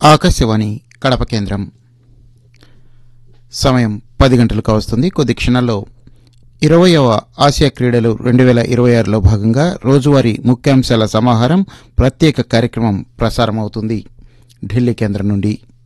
ఆకాశవాణి కడప కేంద్రం. సమయం 10 గంటలకు వస్తుంది. కొద్ది క్షణాల్లో 20వ ఆసియా క్రీడలు 2026లో భాగంగా రోజువారీ ముఖ్యాంశాల సమాహారం ప్రత్యేక కార్యక్రమం ప్రసారమవుతుంది ఢిల్లీ కేంద్రం నుండి.